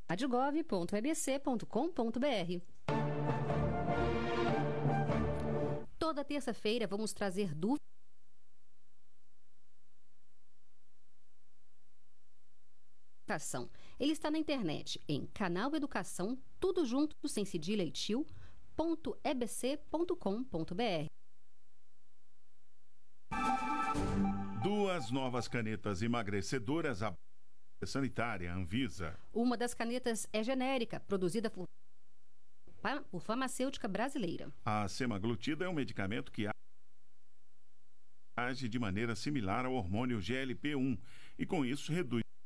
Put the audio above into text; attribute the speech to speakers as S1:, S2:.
S1: adgov.ebc.com.br. Toda terça-feira vamos trazer dúvidas. Ele está na internet em Canal Educação, tudo junto, sem cedilha e tio, .ebc.com.br.
S2: Duas novas canetas emagrecedoras sanitária Anvisa.
S1: Uma das canetas é genérica, produzida por farmacêutica brasileira.
S2: A semaglutida é um medicamento que age de maneira similar ao hormônio GLP-1 e com isso reduz